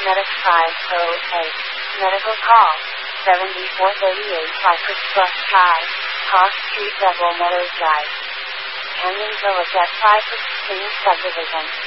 Medic 508. Medical call. 7438 Cypress Plus Drive. Cross Street Double Meadows Drive. Canyon Village at Cypress Springs Subdivision.